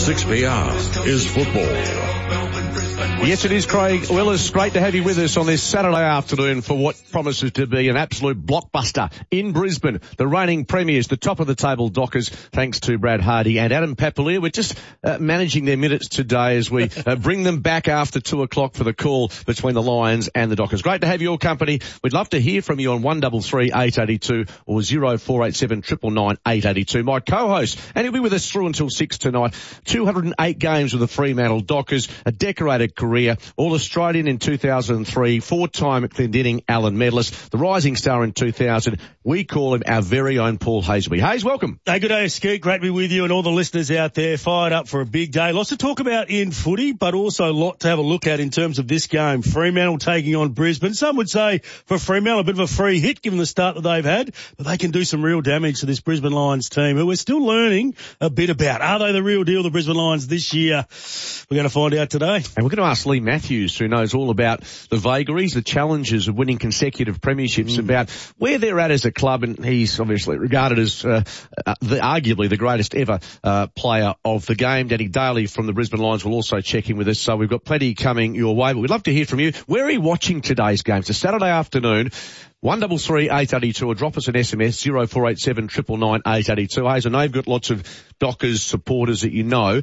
6PR is football. Yes, it is, Craig Willis. Great to have you with us on this Saturday afternoon for what promises to be an absolute blockbuster in Brisbane. The reigning premiers, the top of the table Dockers, thanks to Brad Hardy and Adam Papalier. We're just managing their minutes today as we bring them back after 2 o'clock for the call between the Lions and the Dockers. Great to have your company. We'd love to hear from you on 133 882 or 0487 999 882. My co-host, and he'll be with us through until 6 tonight. 208 games with the Fremantle Dockers, a decorated career, All-Australian in 2003, four-time Glendinning Allen medalist, the rising star in 2000. We call him our very own Paul Hasleby. Hayes, welcome. Hey, good day, Skeet. Great to be with you and all the listeners out there. Fired up for a big day. Lots to talk about in footy, but also a lot to have a look at in terms of this game. Fremantle taking on Brisbane. Some would say for Fremantle a bit of a free hit given the start that they've had, but they can do some real damage to this Brisbane Lions team, who we're still learning a bit about. Are they the real deal, the Brisbane Lions, this year? We're going to find out today. And we're going to ask Lee Matthews, who knows all about the vagaries, the challenges of winning consecutive premierships, about where they're at as a club, and he's obviously regarded as arguably the greatest ever player of the game. Danny Daly from the Brisbane Lions will also check in with us, so we've got plenty coming your way, but we'd love to hear from you. Where are you watching today's game? It's a Saturday afternoon. 133 882 or drop us an SMS 0487 999 882. Hayes, I know you've got lots of Dockers supporters that you know.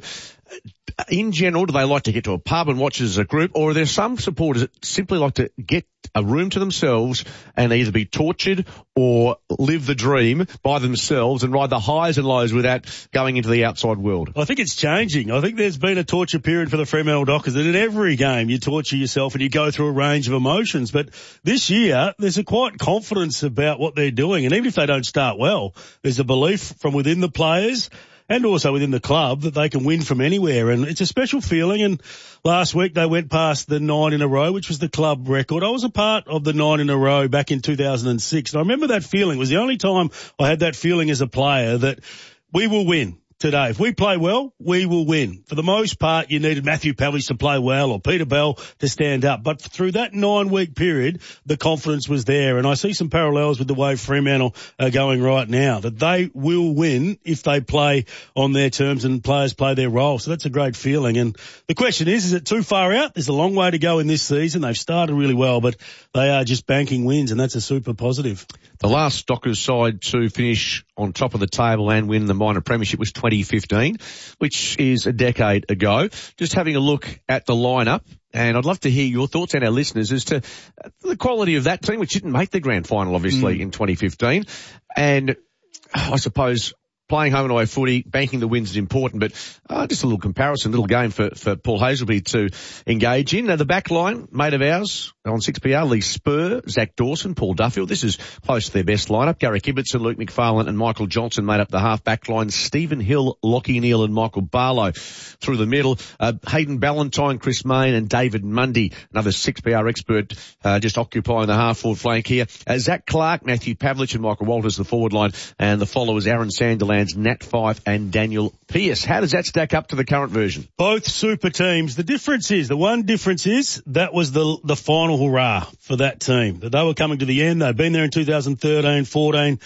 In general, do they like to get to a pub and watch as a group, or are there some supporters that simply like to get a room to themselves and either be tortured or live the dream by themselves and ride the highs and lows without going into the outside world? I think it's changing. I think there's been a torture period for the Fremantle Dockers that in every game you torture yourself and you go through a range of emotions. But this year, there's a quiet confidence about what they're doing. And even if they don't start well, there's a belief from within the players and also within the club that they can win from anywhere. And it's a special feeling. And last week they went past the 9 in a row, which was the club record. I was a part of the 9 in a row back in 2006. And I remember that feeling. It was the only time I had that feeling as a player that we will win today. If we play well, we will win. For the most part, you needed Matthew Pavlich to play well or Peter Bell to stand up. But through that 9-week period, the confidence was there. And I see some parallels with the way Fremantle are going right now, that they will win if they play on their terms and players play their role. So that's a great feeling. And the question is it too far out? There's a long way to go in this season. They've started really well, but they are just banking wins, and that's a super positive. The last Dockers side to finish on top of the table and win the minor premiership was 2015, which is a decade ago. Just having a look at the lineup, and I'd love to hear your thoughts and our listeners as to the quality of that team, which didn't make the grand final, obviously, in 2015. And I suppose playing home and away footy, banking the wins is important, but just a little comparison, little game for Paul Hasleby to engage in. Now, the back line, mate of ours on 6PR, Lee Spur, Zach Dawson, Paul Duffield. This is close to their best lineup. Garrick Ibbotson, Luke McFarlane and Michael Johnson made up the half-back line. Stephen Hill, Lachie Neale and Michael Barlow through the middle. Hayden Ballantyne, Chris Mayne and David Mundy, another 6PR expert, just occupying the half-forward flank here. Zach Clark, Matthew Pavlich and Michael Walters, the forward line, and the followers, Aaron Sanderland, Nat Fyfe and Daniel Pearce. How does that stack up to the current version? Both super teams. The one difference is that was the final hurrah for that team. That they were coming to the end. They'd been there in 2013, 14,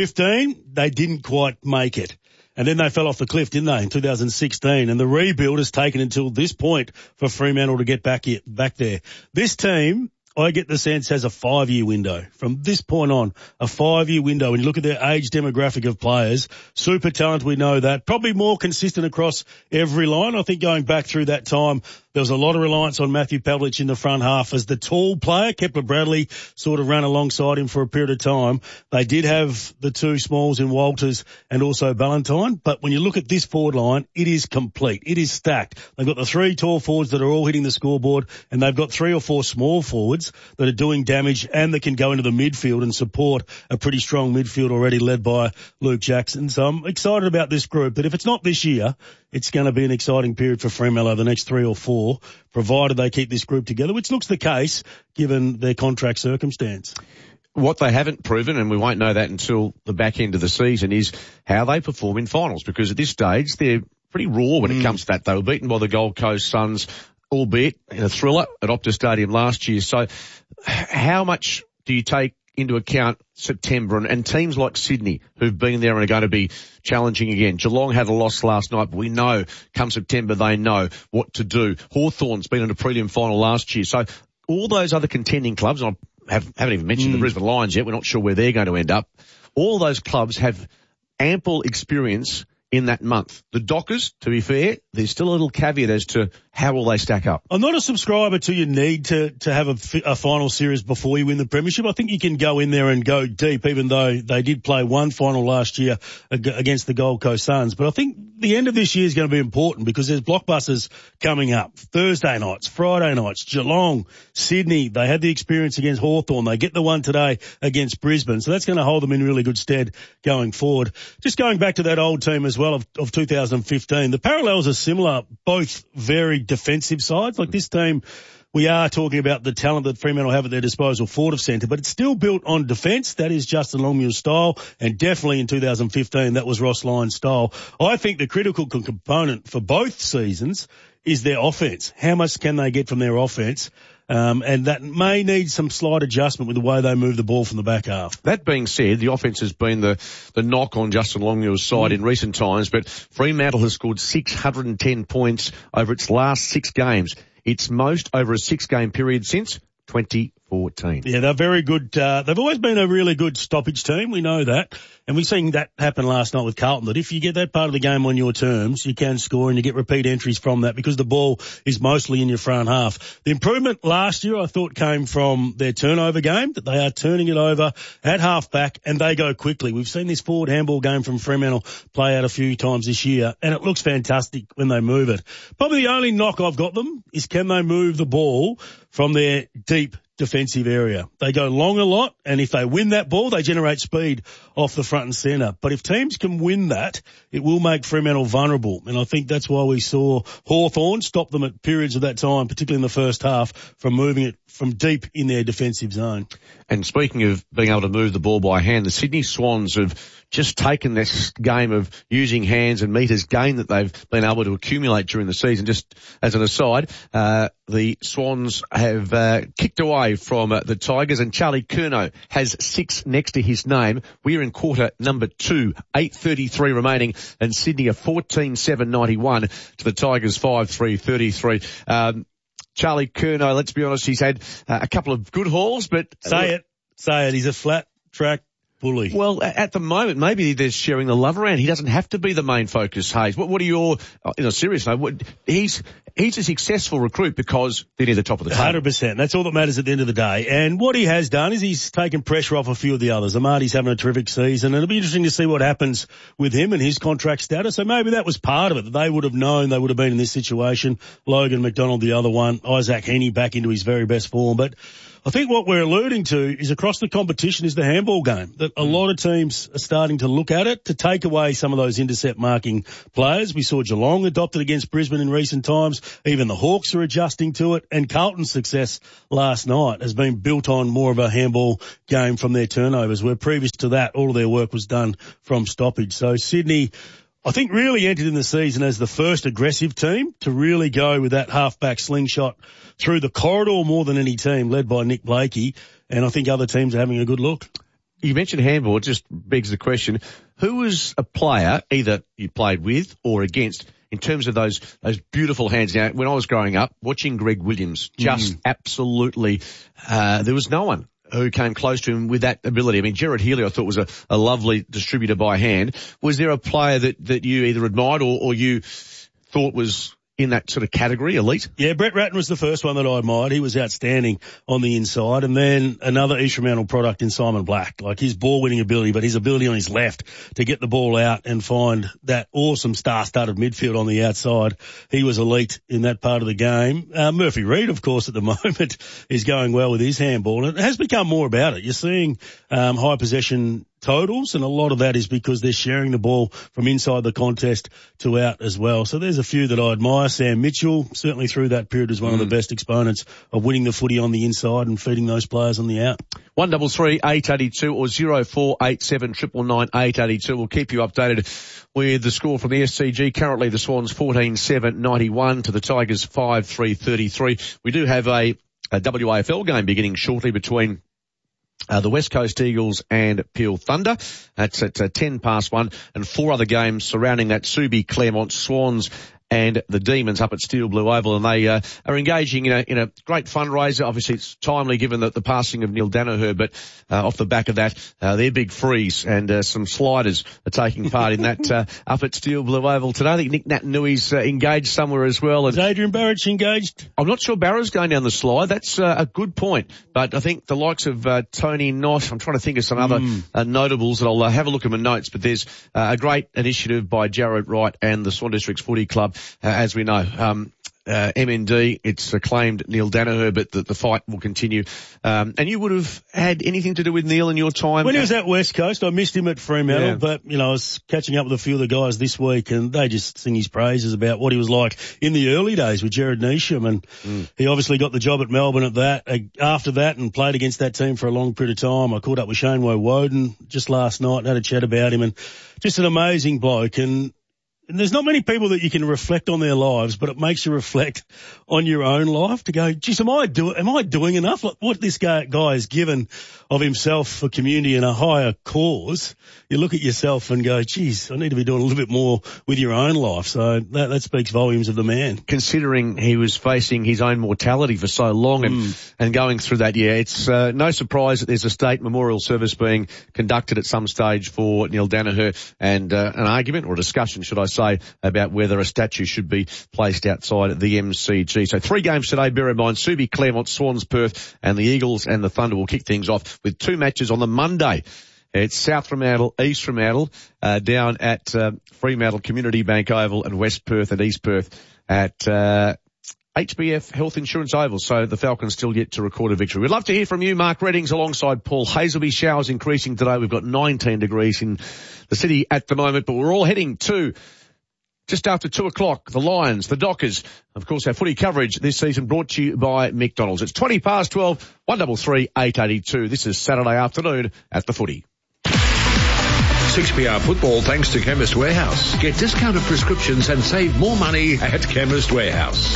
15. They didn't quite make it. And then they fell off the cliff, didn't they, in 2016? And the rebuild has taken until this point for Fremantle to get back there. This team, I get the sense, has a 5-year window. From this point on, a 5-year window. When you look at their age demographic of players, super talent, we know that. Probably more consistent across every line. I think going back through that time, there was a lot of reliance on Matthew Pavlich in the front half as the tall player. Kepler Bradley sort of ran alongside him for a period of time. They did have the two smalls in Walters and also Ballantyne. But when you look at this forward line, it is complete. It is stacked. They've got the 3 tall forwards that are all hitting the scoreboard, and they've got 3 or 4 small forwards that are doing damage and that can go into the midfield and support a pretty strong midfield already led by Luke Jackson. So I'm excited about this group. But if it's not this year, it's going to be an exciting period for Fremantle over the next 3 or 4, provided they keep this group together, which looks the case given their contract circumstance. What they haven't proven, and we won't know that until the back end of the season, is how they perform in finals, because at this stage they're pretty raw when it comes to that. They were beaten by the Gold Coast Suns, albeit in a thriller at Optus Stadium last year. So how much do you take into account September and teams like Sydney who've been there and are going to be challenging again. Geelong had a loss last night, but we know come September they know what to do. Hawthorn's been in a prelim final last year. So all those other contending clubs, and I haven't even mentioned the Brisbane Lions yet, we're not sure where they're going to end up. All those clubs have ample experience in that month. The Dockers, to be fair, there's still a little caveat as to how will they stack up. I'm not a subscriber to your need to have a final series before you win the premiership. I think you can go in there and go deep, even though they did play one final last year against the Gold Coast Suns. But I think the end of this year is going to be important because there's blockbusters coming up. Thursday nights, Friday nights, Geelong, Sydney. They had the experience against Hawthorn. They get the one today against Brisbane. So that's going to hold them in really good stead going forward. Just going back to that old team as well of 2015, the parallels are similar, both very defensive sides. Like this team, we are talking about the talent that Fremantle have at their disposal forward of centre, but it's still built on defence. That is Justin Longmuir's style, and definitely in 2015 that was Ross Lyon's style. I think the critical component for both seasons is their offence. How much can they get from their offence? And that may need some slight adjustment with the way they move the ball from the back half. That being said, the offence has been the knock on Justin Longmuir's side in recent times, but Fremantle has scored 610 points over its last 6 games. It's most over a 6-game period since 2014. Yeah, they're very good. They've always been a really good stoppage team. We know that. And we've seen that happen last night with Carlton, that if you get that part of the game on your terms, you can score and you get repeat entries from that because the ball is mostly in your front half. The improvement last year, I thought, came from their turnover game, that they are turning it over at half back and they go quickly. We've seen this forward handball game from Fremantle play out a few times this year and it looks fantastic when they move it. Probably the only knock I've got them is can they move the ball from their deep defensive area. They go long a lot, and if they win that ball, they generate speed off the front and centre. But if teams can win that, it will make Fremantle vulnerable. And I think that's why we saw Hawthorn stop them at periods of that time, particularly in the first half, from moving it from deep in their defensive zone. And speaking of being able to move the ball by hand, the Sydney Swans have just taken this game of using hands and metres gain that they've been able to accumulate during the season. Just as an aside, the Swans have kicked away from the Tigers, and Charlie Curnow has 6 next to his name. We're in quarter number 2, 8:33 remaining, and Sydney are 14-7-91 to the Tigers 5-3-33. Charlie Curnow, let's be honest, he's had a couple of good hauls, but... Say it. He's a flat track bully. Well, at the moment, maybe they're sharing the love around. He doesn't have to be the main focus, Hayes. What are your, in a serious note, he's a successful recruit because they're near the top of the table. 100%. That's all that matters at the end of the day. And what he has done is he's taken pressure off a few of the others. Amadi's having a terrific season, and it'll be interesting to see what happens with him and his contract status. So maybe that was part of it, that they would have known they would have been in this situation. Logan McDonald, the other one. Isaac Heaney back into his very best form. But I think what we're alluding to is across the competition is the handball game, that a lot of teams are starting to look at it to take away some of those intercept marking players. We saw Geelong adopted against Brisbane in recent times. Even the Hawks are adjusting to it, and Carlton's success last night has been built on more of a handball game from their turnovers, where previous to that all of their work was done from stoppage. So Sydney, I think, really entered in the season as the first aggressive team to really go with that half-back slingshot through the corridor more than any team, led by Nick Blakey, and I think other teams are having a good look. You mentioned handball. It just begs the question, who was a player either you played with or against in terms of those beautiful hands? Now, when I was growing up, watching Greg Williams, just absolutely, there was no one who came close to him with that ability. I mean, Gerard Healy, I thought, was a lovely distributor by hand. Was there a player that you either admired or you thought was in that sort of category, elite? Yeah, Brett Ratton was the first one that I admired. He was outstanding on the inside. And then another East Fremantle product in Simon Black, like his ball winning ability, but his ability on his left to get the ball out and find that awesome star-studded midfield on the outside. He was elite in that part of the game. Murphy Reid, of course, at the moment is going well with his handball, and it has become more about it. You're seeing high possession totals, and a lot of that is because they're sharing the ball from inside the contest to out as well. So there's a few that I admire. Sam Mitchell, certainly through that period, is one of the best exponents of winning the footy on the inside and feeding those players on the out. 133 882 or 0487 999 882. We'll keep you updated with the score from the SCG. Currently the Swans 14-7-91 to the Tigers 5-3-33. We do have a WAFL game beginning shortly between the West Coast Eagles and Peel Thunder. That's at 1:10, and 4 other games surrounding that: Subi, Claremont, Swans, and the Demons up at Steel Blue Oval, and they are engaging in a great fundraiser. Obviously, it's timely given the passing of Neil Danaher, but off the back of that, their big freeze and some sliders are taking part in that up at Steel Blue Oval today. I think Nick Natanui's engaged somewhere as well. Is Adrian Barrett engaged? I'm not sure Barrows going down the slide. That's a good point, but I think the likes of Tony Knott, I'm trying to think of some other notables that I'll have a look at my notes, but there's a great initiative by Jared Wright and the Swan Districts Footy Club. As we know, MND, it's acclaimed Neil Danaher, but the fight will continue. And you would have had anything to do with Neil in your time? When he was at West Coast, I missed him at Fremantle, but, I was catching up with a few of the guys this week, and they just sing his praises about what he was like in the early days with Jared Neesham, and he obviously got the job at Melbourne after that and played against that team for a long period of time. I caught up with Shane Woden just last night and had a chat about him, and just an amazing bloke. And there's not many people that you can reflect on their lives, but it makes you reflect on your own life to go, geez, am I doing enough? Like what this guy has given of himself for community and a higher cause, you look at yourself and go, geez, I need to be doing a little bit more with your own life. So that speaks volumes of the man. Considering he was facing his own mortality for so long and going through that, it's no surprise that there's a state memorial service being conducted at some stage for Neil Danaher, and an argument or a discussion, should I say, about whether a statue should be placed outside the MCG. So 3 games today, bear in mind: Subi, Claremont, Swans, Perth, and the Eagles and the Thunder will kick things off with 2 matches on the Monday. It's South Fremantle, East Fremantle, down at Fremantle Community Bank Oval, and West Perth and East Perth at HBF Health Insurance Oval. So the Falcons still yet to record a victory. We'd love to hear from you. Mark Reddings alongside Paul Hazelby. Showers increasing today. We've got 19 degrees in the city at the moment, but we're all heading to just after 2 o'clock, the Lions, the Dockers. Of course, our footy coverage this season brought to you by McDonald's. It's 12:20, 133 882. This is Saturday afternoon at the footy. 6PR football thanks to Chemist Warehouse. Get discounted prescriptions and save more money at Chemist Warehouse.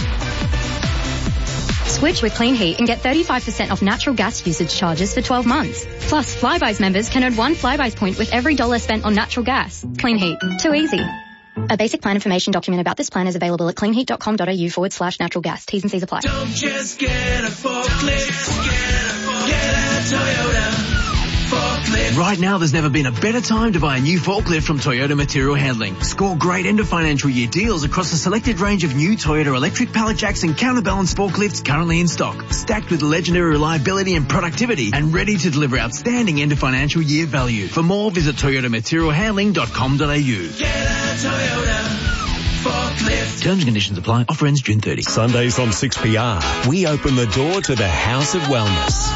Switch with Clean Heat and get 35% off natural gas usage charges for 12 months. Plus, Flybuys members can earn 1 Flybuys point with every $1 spent on natural gas. Clean Heat. Too easy. A basic plan information document about this plan is available at cleanheat.com.au/natural gas. T's and C's apply. Don't just get a forklift, get a Toyota forklift. Right now, there's never been a better time to buy a new forklift from Toyota Material Handling. Score great end of financial year deals across a selected range of new Toyota electric pallet jacks and counterbalance forklifts currently in stock, stacked with legendary reliability and productivity, and ready to deliver outstanding end of financial year value. For more, visit toyotamaterialhandling.com.au. Get a Toyota forklift. Terms and conditions apply. Offer ends June 30. Sundays on 6PR, we open the door to the House of Wellness.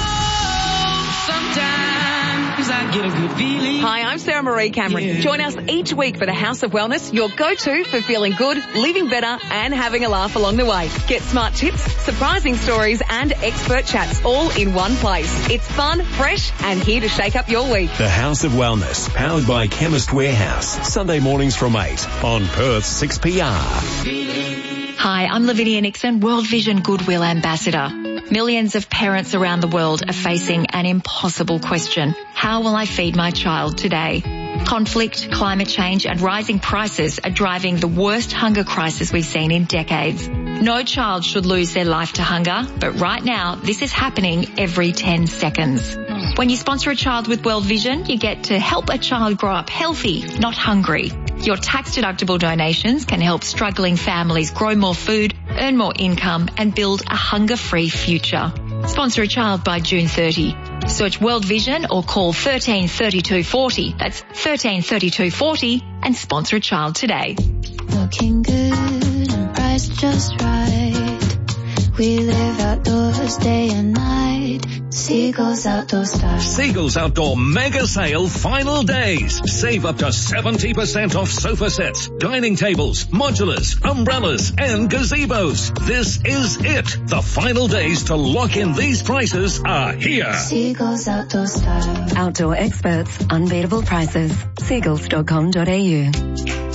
I get a good feeling. Hi, I'm Sarah Marie Cameron. Yeah. Join us each week for the House of Wellness, your go-to for feeling good, living better, and having a laugh along the way. Get smart tips, surprising stories, and expert chats all in one place. It's fun, fresh, and here to shake up your week. The House of Wellness, powered by Chemist Warehouse. Sunday mornings from 8 on Perth 6PR. Hi, I'm Lavinia Nixon, World Vision Goodwill Ambassador. Millions of parents around the world are facing an impossible question. How will I feed my child today? Conflict, climate change and rising prices are driving the worst hunger crisis we've seen in decades. No child should lose their life to hunger, but right now this is happening every 10 seconds. When you sponsor a child with World Vision, you get to help a child grow up healthy, not hungry. Your tax-deductible donations can help struggling families grow more food, earn more income and build a hunger-free future. Sponsor a child by June 30. Search World Vision or call 133240. That's 133240 and sponsor a child today. Looking good and priced just right. We live outdoors day and night. Seagulls Outdoor Style. Seagulls Outdoor Mega Sale Final Days. Save up to 70% off sofa sets, dining tables, modulars, umbrellas and gazebos. This is it. The final days to lock in these prices are here. Seagulls Outdoor Style. Outdoor experts, unbeatable prices. Seagulls.com.au.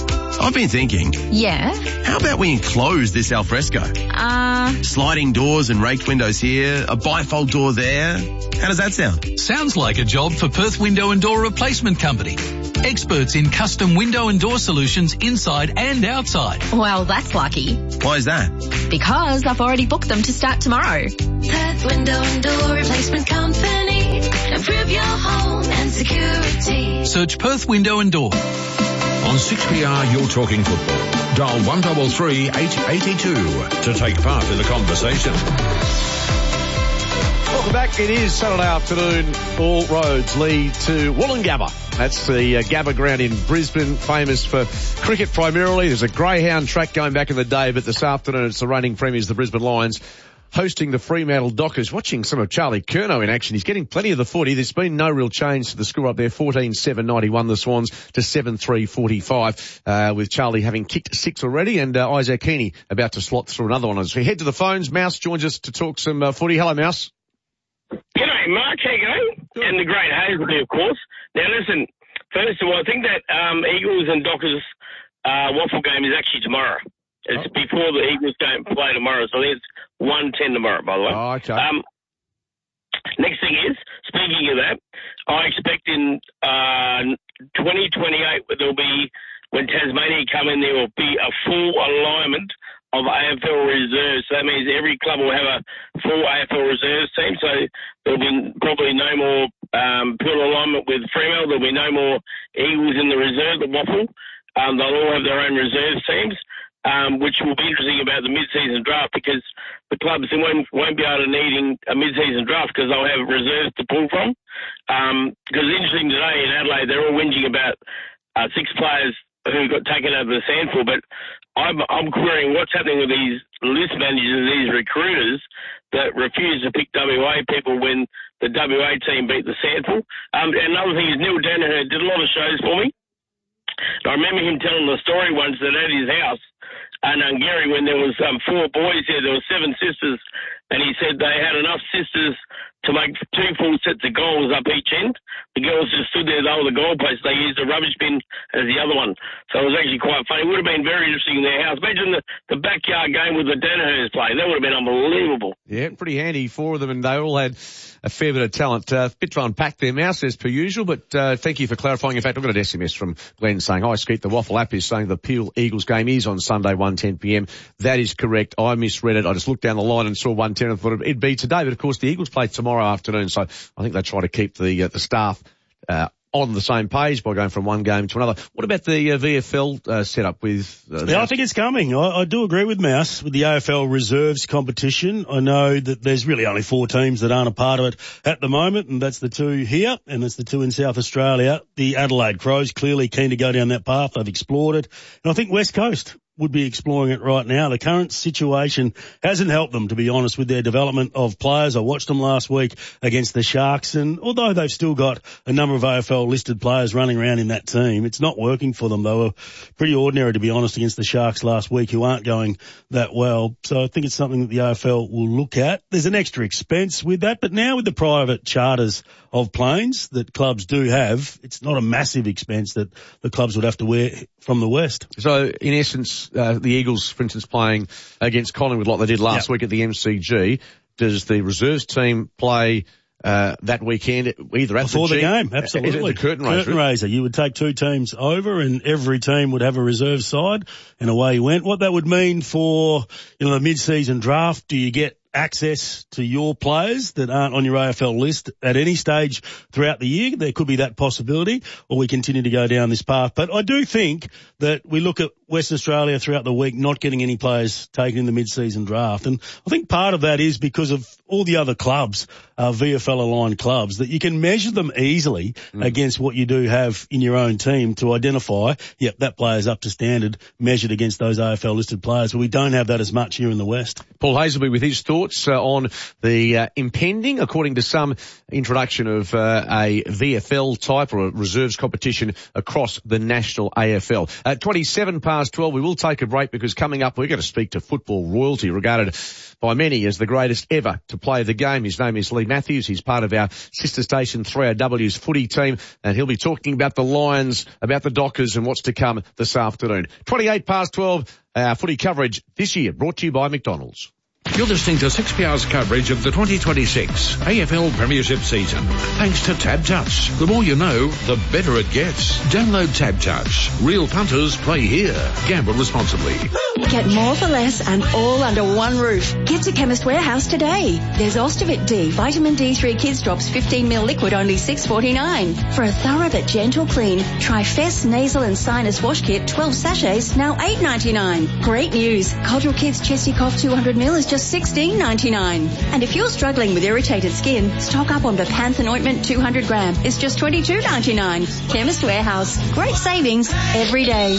I've been thinking, Yeah? how about we enclose this alfresco? Sliding doors and raked windows here, a bifold door there. How does that sound? Sounds like a job for Perth Window and Door Replacement Company. Experts in custom window and door solutions inside and outside. Well, that's lucky. Why is that? Because I've already booked them to start tomorrow. Perth Window and Door Replacement Company. Improve your home and security. Search Perth Window and Door. On 6PR, you're talking football. Dial 133 882 to take part in the conversation. Welcome back. It is Saturday afternoon. All roads lead to Wollongabba. That's the Gabba ground in Brisbane, famous for cricket primarily. There's a greyhound track going back in the day, but this afternoon it's the reigning premiers, the Brisbane Lions, hosting the Fremantle Dockers. Watching some of Charlie Curnow in action. He's getting plenty of the footy. There's been no real change to the score up there. 14-7 won the Swans to 7-3 with Charlie having kicked 6 already, and Isaac Heaney about to slot through another one. As we head to the phones, Mouse joins us to talk some footy. Hello, Mouse. G'day, Mark. How you going? Good. And the great Hazelby, of course. Now, listen, first of all, I think that Eagles and Dockers waffle game is actually tomorrow. It's before the Eagles game play tomorrow, so I think it's 1:10 tomorrow, by the way. Oh, okay. Next thing is, speaking of that, I expect in 2028 there'll be, when Tasmania come in, there will be a full alignment of AFL reserves. So that means every club will have a full AFL reserves team. So there'll be probably no more pure alignment with Fremantle. There'll be no more Eagles in the reserve, the waffle. They'll all have their own reserves teams, which will be interesting about the mid-season draft, because the clubs won't be able to need a mid-season draft because they'll have reserves to pull from. Because interesting today in Adelaide, they're all whinging about 6 players who got taken over the SANFL, but I'm querying what's happening with these list managers, these recruiters that refuse to pick WA people when the WA team beat the SANFL. And another thing is Neil Danaher did a lot of shows for me. I remember him telling the story once that at his house in Hungary, when there was 4 boys there were 7 sisters, and he said they had enough sisters to make 2 full sets of goals up each end. The girls just stood there, they were the goalposts. They used a rubbish bin as the other one. So it was actually quite funny. It would have been very interesting in their house. Imagine the backyard game with the Danahers playing. That would have been unbelievable. Yeah, pretty handy, 4 of them, and they all had a fair bit of talent. Bit to unpack there, Mouse, as per usual, but thank you for clarifying. In fact, I've got an SMS from Glenn saying, hi, Skeet, the Waffle app is saying the Peel Eagles game is on Sunday, 1:10pm. That is correct. I misread it. I just looked down the line and saw 1:10 and thought it'd be today, but of course the Eagles play tomorrow afternoon, so I think they try to keep the staff on the same page by going from one game to another. What about the VFL setup with... I think it's coming. I do agree with Mouse with the AFL reserves competition. I know that there's really only 4 teams that aren't a part of it at the moment, and that's the 2 here, and that's the 2 in South Australia. The Adelaide Crows clearly keen to go down that path. They've explored it. And I think West Coast would be exploring it right now. The current situation hasn't helped them, to be honest, with their development of players. I watched them last week against the Sharks, and although they've still got a number of AFL listed players running around in that team, it's not working for them. They were pretty ordinary, to be honest, against the Sharks last week, who aren't going that well. So I think it's something that the AFL will look at. There's an extra expense with that, but now with the private charters of planes that clubs do have, it's not a massive expense that the clubs would have to wear from the West. So in essence, the Eagles, for instance, playing against Collingwood like they did last week at the MCG, does the reserves team play that weekend either at before the game? Absolutely. The curtain raiser. You would take 2 teams over, and every team would have a reserve side, and away you went. What that would mean for the mid-season draft? Do you get access to your players that aren't on your AFL list at any stage throughout the year? There could be that possibility, or we continue to go down this path. But I do think that we look at Western Australia throughout the week not getting any players taken in the mid-season draft. And I think part of that is because of all the other clubs, VFL-aligned clubs, that you can measure them easily against what you do have in your own team to identify, yep, that player's up to standard, measured against those AFL-listed players. But we don't have that as much here in the West. Paul Hazelby with his thoughts on the impending, according to some, introduction of a VFL type or a reserves competition across the national AFL. 27 past past 12. We will take a break because coming up we're going to speak to football royalty, regarded by many as the greatest ever to play the game. His name is Lee Matthews. He's part of our sister station 3RW's footy team, and he'll be talking about the Lions, about the Dockers and what's to come this afternoon. 28 past 12, our footy coverage this year brought to you by McDonald's. You're listening to 6PR's coverage of the 2026 AFL Premiership season. Thanks to Tab Touch. The more you know, the better it gets. Download Tab Touch. Real punters play here. Gamble responsibly. Get more for less and all under one roof. Get to Chemist Warehouse today. There's Ostivit D, Vitamin D3 Kids Drops 15ml liquid, only $6.49. For a thorough but gentle clean, try Fess Nasal and Sinus Wash Kit 12 sachets, now $8.99. Great news. Codral Kids Chesty Cough 200ml is just $16.99. And if you're struggling with irritated skin, stock up on Bepanthen Ointment 200 gram. It's just $22.99. Chemist Warehouse. Great savings every day.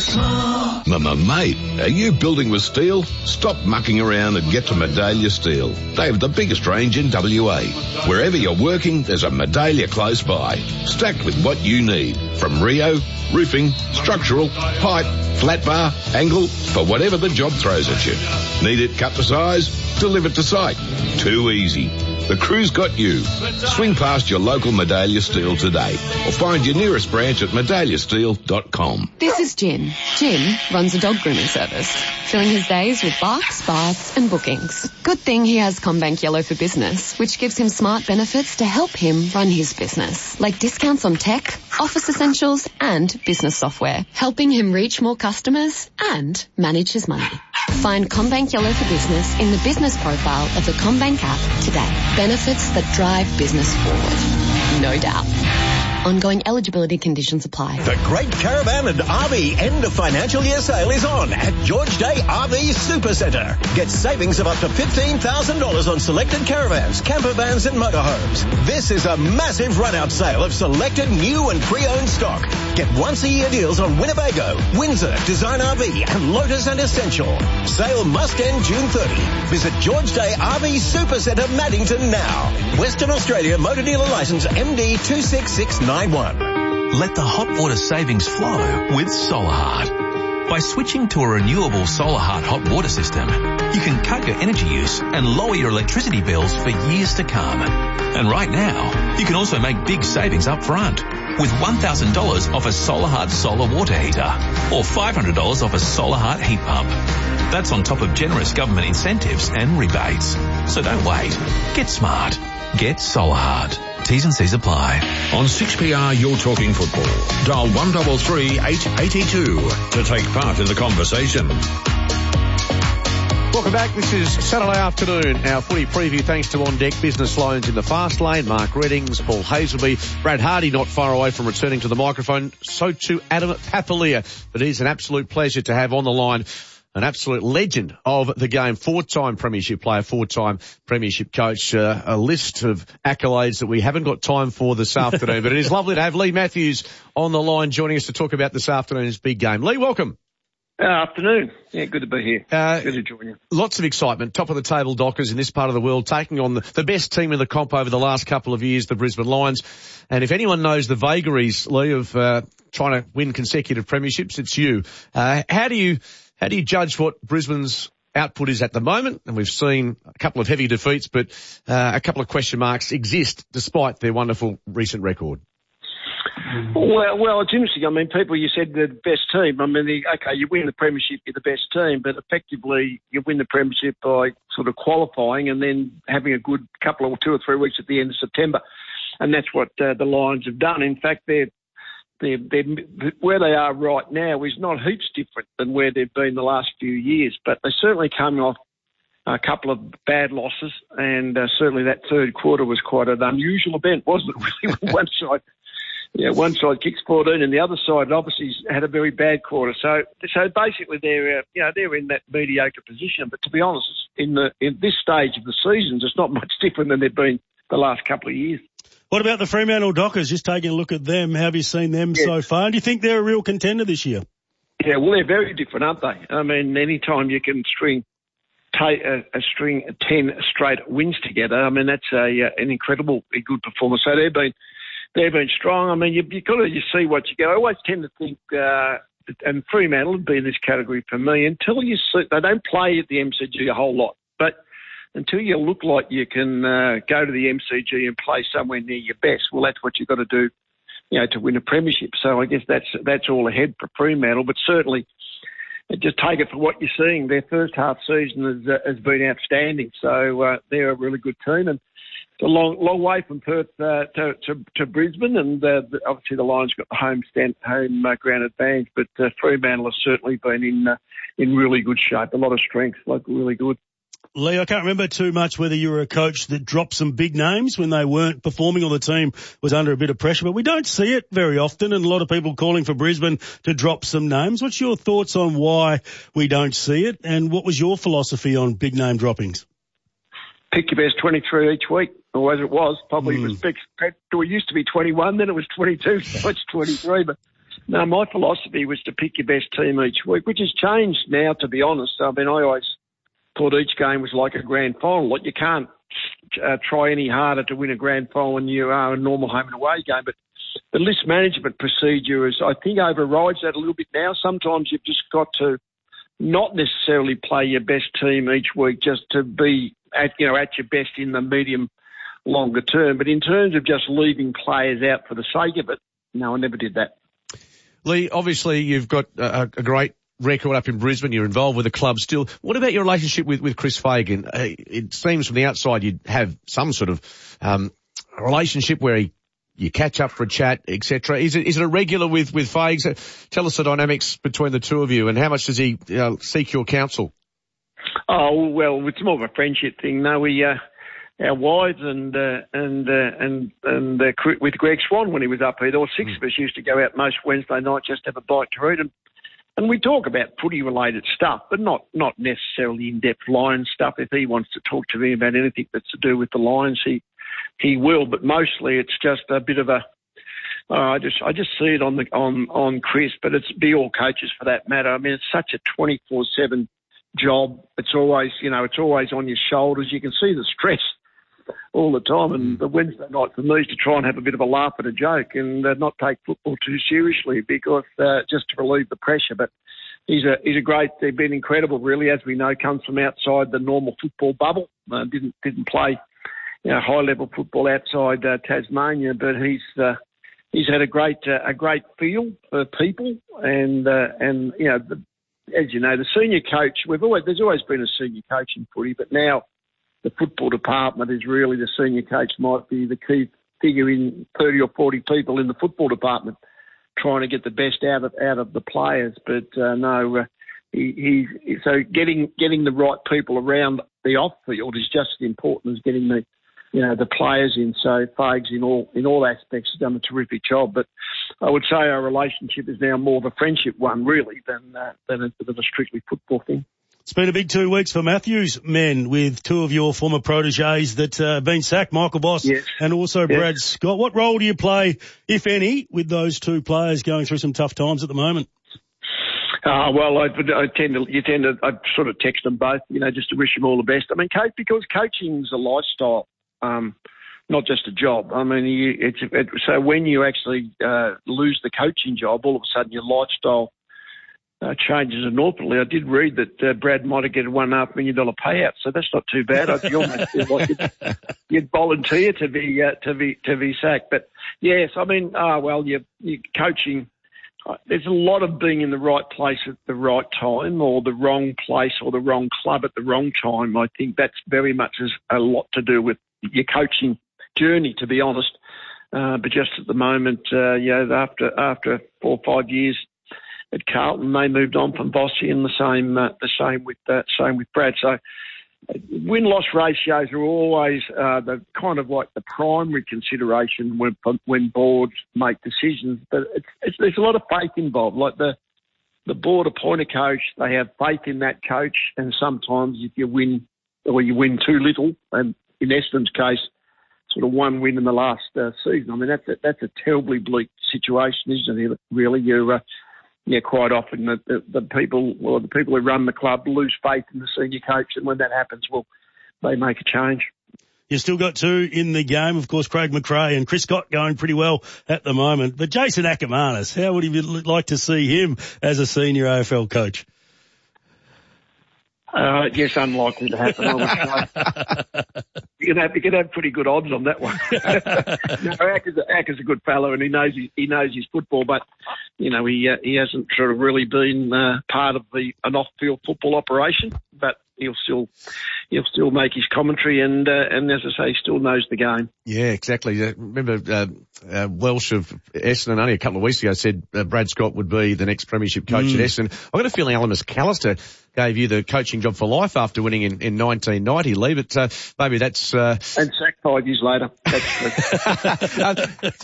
Mate, are you building with steel? Stop mucking around and get to Medallia Steel. They have the biggest range in WA. Wherever you're working, there's a Medallia close by, stacked with what you need. From Rio, roofing, structural, pipe, flat bar, angle, for whatever the job throws at you. Need it cut to size? Delivered to site. Too easy. The crew's got you. Swing past your local Medallia Steel today or find your nearest branch at medalliasteel.com. This is Jim. Jim runs a dog grooming service, filling his days with barks, baths and bookings. Good thing he has CommBank Yellow for Business, which gives him smart benefits to help him run his business, like discounts on tech, office essentials and business software, helping him reach more customers and manage his money. Find CommBank Yellow for Business in the business profile of the CommBank app today. Benefits that drive business forward. No doubt. Ongoing eligibility conditions apply. The Great Caravan and RV End of Financial Year sale is on at George Day RV Supercentre. Get savings of up to $15,000 on selected caravans, camper vans and motorhomes. This is a massive run-out sale of selected new and pre-owned stock. Get once-a-year deals on Winnebago, Windsor, Design RV and Lotus and Essential. Sale must end June 30. Visit George Day RV Supercentre Maddington now. Western Australia Motor Dealer Licence MD 26691. Let the hot water savings flow with SolarHeart. By switching to a renewable SolarHeart hot water system, you can cut your energy use and lower your electricity bills for years to come. And right now, you can also make big savings up front with $1,000 off a SolarHeart solar water heater or $500 off a SolarHeart heat pump. That's on top of generous government incentives and rebates. So don't wait. Get smart. Get SolarHeart. T's and C's apply. On 6PR, you're talking football. Dial 133 882 to take part in the conversation. Welcome back. This is Saturday afternoon, our footy preview thanks to On Deck Business Loans in the Fast Lane. Mark Reddings, Paul Hazelby, Brad Hardy not far away from returning to the microphone. So too Adam Papalia. But it is an absolute pleasure to have on the line an absolute legend of the game, four-time premiership player, four-time premiership coach, a list of accolades that we haven't got time for this afternoon. But it is lovely to have Lee Matthews on the line joining us to talk about this afternoon's big game. Lee, welcome. Afternoon. Yeah, good to be here. Good to join you. Lots of excitement. Top of the table Dockers in this part of the world, taking on the best team in the comp over the last couple of years, the Brisbane Lions. And if anyone knows the vagaries, Lee, of trying to win consecutive premierships, it's you. How do you judge what Brisbane's output is at the moment? And we've seen a couple of heavy defeats, but a couple of question marks exist despite their wonderful recent record. Well, it's interesting. I mean, you said the best team. I mean, you win the premiership, you're the best team, but effectively you win the premiership by sort of qualifying and then having a good couple of 2 or 3 weeks at the end of September. And that's what the Lions have done. In fact, they're where they are right now is not heaps different than where they've been the last few years, but they certainly came off a couple of bad losses, and certainly that third quarter was quite an unusual event, wasn't it? Really, one side kicks 14, and the other side obviously had a very bad quarter. So basically they're in that mediocre position. But to be honest, in this stage of the season, it's not much different than they've been the last couple of years. What about the Fremantle Dockers? Just taking a look at them, how have you seen them so far? Do you think they're a real contender this year? Yeah, well, they're very different, aren't they? I mean, any time you can string 10 straight wins together, I mean, that's an incredibly good performance. So they've been strong. I mean, you see what you get. I always tend to think and Fremantle would be in this category for me, until you see, they don't play at the MCG a whole lot, but until you look like you can go to the MCG and play somewhere near your best, well, that's what you've got to do, to win a premiership. So I guess that's all ahead for Fremantle, but certainly just take it for what you're seeing. Their first half season has been outstanding, so they're a really good team, and it's a long way from Perth to Brisbane, and obviously the Lions got the home ground advantage, but Fremantle has certainly been in really good shape, a lot of strength, really good. Lee, I can't remember too much whether you were a coach that dropped some big names when they weren't performing or the team was under a bit of pressure, but we don't see it very often, and a lot of people calling for Brisbane to drop some names. What's your thoughts on why we don't see it, and what was your philosophy on big name droppings? Pick your best 23 each week, or as it was, probably it used to be 21, then it was 22, so it's 23, but no, my philosophy was to pick your best team each week, which has changed now, to be honest. I mean, I always thought each game was like a grand final. Like, you can't try any harder to win a grand final than you are a normal home and away game. But the list management procedure I think, overrides that a little bit now. Sometimes you've just got to not necessarily play your best team each week just to be at your best in the medium longer term. But in terms of just leaving players out for the sake of it, no, I never did that. Lee, obviously you've got a great record up in Brisbane. You're involved with the club still. What about your relationship with Chris Fagan? It seems from the outside you'd have some sort of relationship where you catch up for a chat, etc. Is it a regular with Fags? Tell us the dynamics between the two of you, and how much does he seek your counsel? Oh, well, it's more of a friendship thing. No, we our wives and with Greg Swan when he was up here, there were 6 of us used to go out most Wednesday night just to have a bite to eat. And we talk about footy-related stuff, but not necessarily in-depth Lions stuff. If he wants to talk to me about anything that's to do with the Lions, he will. But mostly it's just a bit of I just see it on Chris, but it's be all coaches for that matter. I mean, it's such a 24/7 job. It's always on your shoulders. You can see the stress all the time, and the Wednesday night for me is to try and have a bit of a laugh at a joke and not take football too seriously, because just to relieve the pressure. But he's a great. They've been incredible, really, as we know. Comes from outside the normal football bubble. Didn't play high level football outside Tasmania, but he's had a great feel for people, and as you know, the senior coach. There's always been a senior coach in footy, but now the football department is really the senior coach might be the key figure in 30 or 40 people in the football department trying to get the best out of the players. But so getting the right people around the off field is just as important as getting the players in. So Fags in all aspects has done a terrific job. But I would say our relationship is now more of a friendship one really than a strictly football thing. It's been a big 2 weeks for Matthews men, with 2 of your former proteges that have been sacked, Michael Boss and also Brad Scott. What role do you play, if any, with those 2 players going through some tough times at the moment? Well, I sort of text them both, just to wish them all the best. I mean, because coaching's a lifestyle, not just a job. I mean, so when you actually lose the coaching job, all of a sudden your lifestyle changes enormously. I did read that Brad might have get a $1.5 million payout, so that's not too bad. You almost feel like you'd volunteer to be sacked. But yes, I mean, you're coaching. There's a lot of being in the right place at the right time, or the wrong place or the wrong club at the wrong time. I think that's very much has a lot to do with your coaching journey, to be honest. But just at the moment, after 4 or 5 years at Carlton, they moved on from Bossy, and the same with Brad. So win-loss ratios are always the kind of like the primary consideration when boards make decisions. But there's a lot of faith involved. Like the board appoint a coach, they have faith in that coach, and sometimes if you win too little, and in Essendon's case, sort of 1 win in the last season. I mean, that's a terribly bleak situation, isn't it? Really, quite often the people who run the club lose faith in the senior coach, and when that happens, well, they make a change. You've still got 2 in the game. Of course, Craig McRae and Chris Scott going pretty well at the moment. But Jason Ackermanis, how would you like to see him as a senior AFL coach? Yes, unlikely to happen. I would say. You could have pretty good odds on that one. No, Ack is a good fellow, and he knows his football, but he hasn't sort of really been part of an off-field football operation. But he'll still make his commentary, and as I say, he still knows the game. Yeah, exactly. Remember Welsh of Essendon only a couple of weeks ago said Brad Scott would be the next premiership coach at Essendon. I've got a feeling Alan McAllister gave you the coaching job for life after winning in 1990, Lee, but maybe that's... And sacked 5 years later. That's true.